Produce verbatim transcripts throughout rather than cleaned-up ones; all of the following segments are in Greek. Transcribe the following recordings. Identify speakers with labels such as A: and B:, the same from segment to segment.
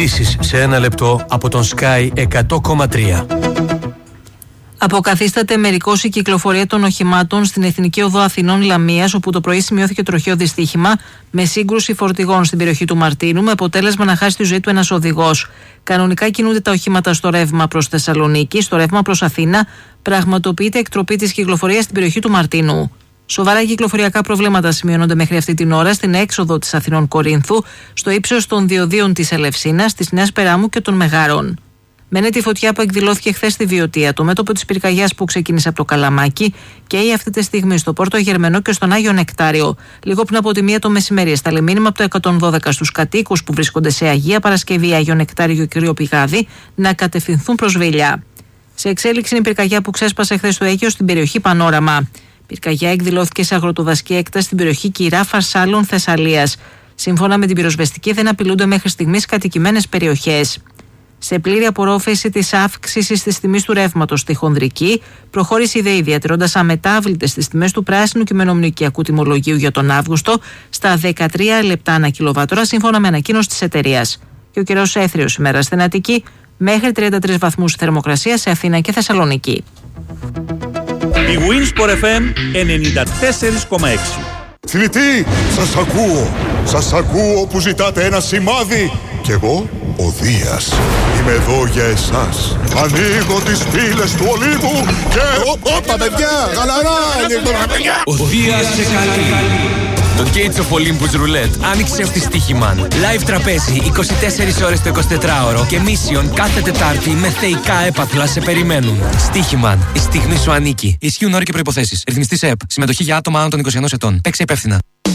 A: Ειδήσεις σε ένα λεπτό από τον Sky εκατό κόμμα τρία.
B: Αποκαθίσταται μερικώς η κυκλοφορία των οχημάτων στην Εθνική Οδό Αθηνών Λαμίας, όπου το πρωί σημειώθηκε τροχαίο δυστύχημα με σύγκρουση φορτηγών στην περιοχή του Μαρτίνου, με αποτέλεσμα να χάσει τη ζωή του ένας οδηγός. Κανονικά κινούνται τα οχήματα στο ρεύμα προς Θεσσαλονίκη, στο ρεύμα προς Αθήνα πραγματοποιείται εκτροπή της κυκλοφορίας στην περιοχή του Μαρτίνου. Σοβαρά κυκλοφοριακά προβλήματα σημειώνονται μέχρι αυτή την ώρα στην έξοδο της Αθηνών Κορίνθου, στο ύψος των διοδίων της Ελευσίνας, της Νέας Περάμου και των Μεγάρων. Μένεται η φωτιά που εκδηλώθηκε χθες στη Βιωτία, το μέτωπο της πυρκαγιάς που ξεκίνησε από το Καλαμάκι και η αυτή τη στιγμή στο Πόρτο Γερμενό και στον Άγιο Νεκτάριο. Λίγο πριν από τη μία το μεσημέρι, στάλει μήνυμα από το εκατόν δώδεκα στους κατοίκους που βρίσκονται σε Αγία Παρασκευή, Άγιο Νεκτάριο και Κρύο Πηγάδι να κατευθυνθούν προς Βίλια. Σε εξέλιξη είναι η πυρκαγιά που ξέσπασε χθες στο Αίγαιο στην περιοχή Πανόραμα. Πυρκαγιά εκδηλώθηκε σε αγροτοδασική έκταση στην περιοχή Κυρά Φαρσάλων Θεσσαλίας. Σύμφωνα με την πυροσβεστική, δεν απειλούνται μέχρι στιγμής κατοικημένες περιοχές. Σε πλήρη απορρόφηση της αύξησης της τιμής του ρεύματος στη Χονδρική, προχώρησε η ΔΕΗ διατηρώντας αμετάβλητες τις τιμές του πράσινου και μενομνικιακού τιμολογίου για τον Αύγουστο στα δεκατρία λεπτά ανά κιλοβάτωρα, σύμφωνα με ανακοίνωση της εταιρείας. Και ο καιρός έθριος σήμερα στην Αττική, μέχρι τριάντα τρεις βαθμούς θερμοκρασία σε Αθήνα και Θεσσαλονίκη.
C: Η Winsport εφ εμ ενενήντα τέσσερα κόμμα έξι.
D: Θνητοί, σας ακούω. Σας ακούω που ζητάτε ένα σημάδι. Κι εγώ, ο Δίας, είμαι εδώ για εσάς. Ανοίγω τις πύλες του Ολύμπου και... Όπα παιδιά, γαλαρά ανοίγω παιδιά.
E: Ο Δίας σε καλεί. Το Gates of Olympus Roulette άνοιξε αυτή στοίχημαν. Live τραπέζι είκοσι τέσσερις ώρες το εικοσιτετράωρο και Mission κάθε Τετάρτη με θεϊκά έπαθλα σε περιμένουν. Στοίχημαν. Η στιγμή σου ανήκει. Ισχύουν όροι και προϋποθέσεις. Ρυθμιστής ΕΕΠ. Συμμετοχή για άτομα άνω των είκοσι ενός ετών. Παίξε υπεύθυνα.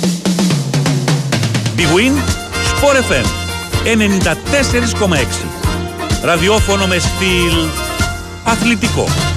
C: Big Win Sport εφ εμ ενενήντα τέσσερα κόμμα έξι. Ραδιόφωνο με στυλ αθλητικό.